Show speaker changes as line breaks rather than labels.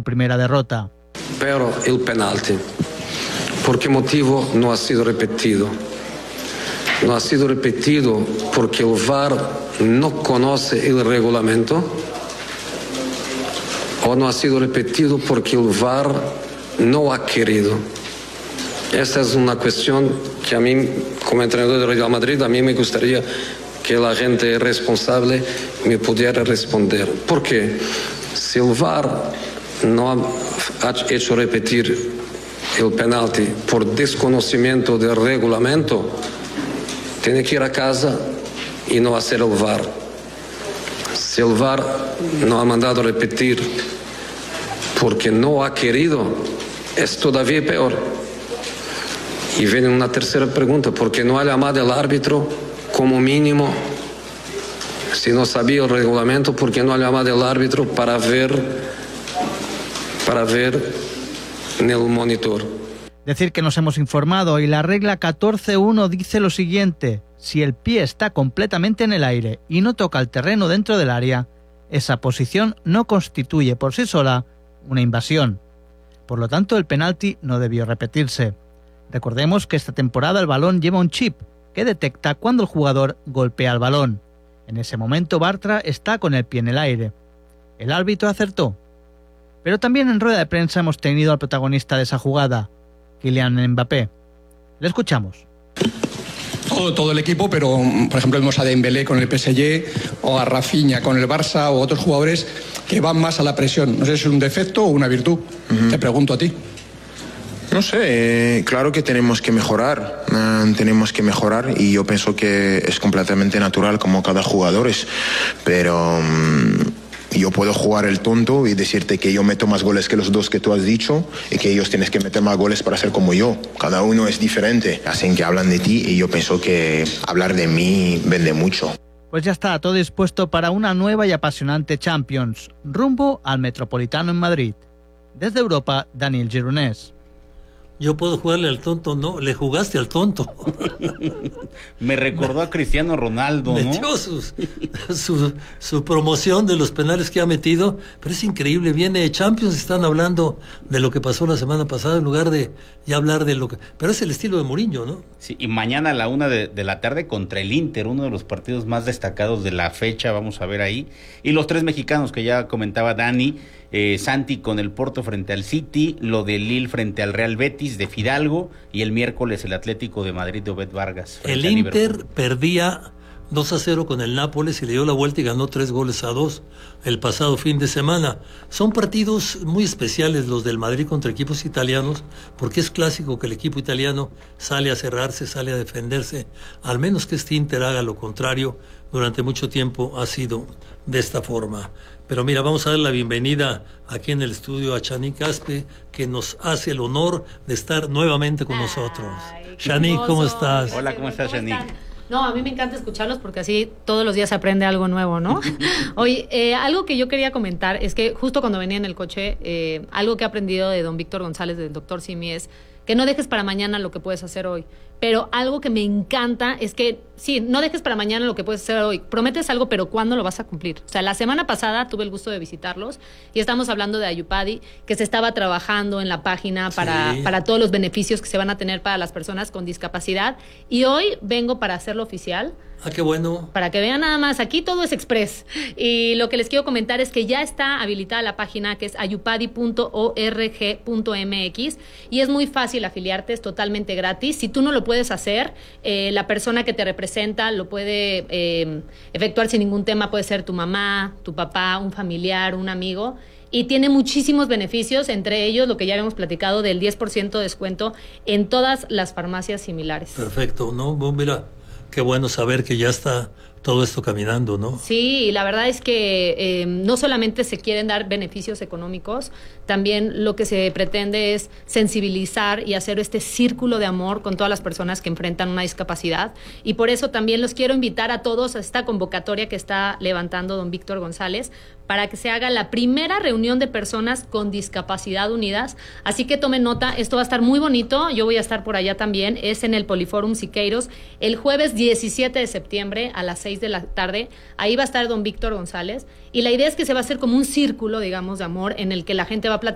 primera derrota.
Pero el penalti, ¿por qué motivo no ha sido repetido? No ha sido repetido porque el VAR no conoce el reglamento, o no ha sido repetido porque el VAR no ha querido. Esa es una cuestión que a mí, como entrenador del Real Madrid, a mí me gustaría que la gente responsable me pudiera responder. ¿Por qué? Si el VAR no ha hecho repetir el penalti por desconocimiento del reglamento, tiene que ir a casa y no hacer el VAR. Si el VAR no ha mandado repetir porque no ha querido, es todavía peor. Y viene una tercera pregunta: ¿por qué no ha llamado al árbitro como mínimo? Si no sabía el reglamento, ¿por qué no ha llamado al árbitro para ver en el monitor?
Decir que nos hemos informado y la regla 14.1 dice lo siguiente: si el pie está completamente en el aire y no toca el terreno dentro del área, esa posición no constituye por sí sola una invasión. Por lo tanto, el penalti no debió repetirse. Recordemos que esta temporada el balón lleva un chip que detecta cuando el jugador golpea el balón. En ese momento Bartra está con el pie en el aire. El árbitro acertó. Pero también en rueda de prensa hemos tenido al protagonista de esa jugada, Kylian Mbappé. Le escuchamos.
Todo el equipo, pero por ejemplo vemos a Dembélé con el PSG o a Rafinha con el Barça o otros jugadores que van más a la presión. No sé si es un defecto o una virtud. Te pregunto a ti.
No sé, claro que tenemos que mejorar y yo pienso que es completamente natural como cada jugador es, pero yo puedo jugar el tonto y decirte que yo meto más goles que los dos que tú has dicho y que ellos tienes que meter más goles para ser como yo. Cada uno es diferente, hacen que hablan de ti y yo pienso que hablar de mí vende mucho.
Pues ya está todo dispuesto para una nueva y apasionante Champions, rumbo al Metropolitano en Madrid. Desde Europa, Daniel Gironès.
Yo puedo jugarle al tonto, ¿no? Le jugaste al tonto.
Me recordó a Cristiano Ronaldo, ¿no?
Metió su promoción de los penales que ha metido, pero es increíble. Viene Champions, están hablando de lo que pasó la semana pasada en lugar de ya hablar de lo que... Pero es el estilo de Mourinho, ¿no?
Sí, y mañana a la 1 de la tarde contra el Inter, uno de los partidos más destacados de la fecha, vamos a ver ahí. Y los 3 mexicanos que ya comentaba Dani, Santi con el Porto frente al City, lo de Lille frente al Real Betis de Fidalgo, y el miércoles el Atlético de Madrid de Obed Vargas.
El Inter perdía 2-0 con el Nápoles y le dio la vuelta y ganó 3-2 el pasado fin de semana. Son partidos muy especiales los del Madrid contra equipos italianos, porque es clásico que el equipo italiano sale a cerrarse, sale a defenderse, al menos que este Inter haga lo contrario. Durante mucho tiempo ha sido de esta forma. Pero mira, vamos a dar la bienvenida aquí en el estudio a Shanique Aspe, que nos hace el honor de estar nuevamente con nosotros. Shanique, ¿cómo estás?
Hola, ¿cómo estás, Shanique?
No, a mí me encanta escucharlos porque así todos los días se aprende algo nuevo, ¿no? Oye, algo que yo quería comentar es que justo cuando venía en el coche, algo que he aprendido de don Víctor González, del doctor Simi, es que no dejes para mañana lo que puedes hacer hoy. Pero algo que me encanta es que, sí, no dejes para mañana lo que puedes hacer hoy. Prometes algo, pero ¿cuándo lo vas a cumplir? O sea, la semana pasada tuve el gusto de visitarlos y estamos hablando de Ayupadi, que se estaba trabajando en la página para todos los beneficios que se van a tener para las personas con discapacidad. Y hoy vengo para hacerlo oficial.
Ah, qué bueno.
Para que vean nada más, aquí todo es express. Y lo que les quiero comentar es que ya está habilitada la página que es ayupadi.org.mx y es muy fácil afiliarte, es totalmente gratis. Si tú no lo puedes hacer, la persona que te representa lo puede efectuar sin ningún tema, puede ser tu mamá, tu papá, un familiar, un amigo. Y tiene muchísimos beneficios, entre ellos lo que ya habíamos platicado del 10% de descuento en todas las farmacias similares.
Perfecto, ¿no? Mira, qué bueno saber que ya está todo esto caminando, ¿no?
Sí, la verdad es que no solamente se quieren dar beneficios económicos, también lo que se pretende es sensibilizar y hacer este círculo de amor con todas las personas que enfrentan una discapacidad. Y por eso también los quiero invitar a todos a esta convocatoria que está levantando don Víctor González para que se haga la primera reunión de personas con discapacidad unidas. Así que tomen nota, esto va a estar muy bonito, yo voy a estar por allá también, es en el Poliforum Siqueiros, el jueves 17 de septiembre a las 6 de la tarde, ahí va a estar don Víctor González, y la idea es que se va a hacer como un círculo, digamos, de amor, en el que la gente va a platicar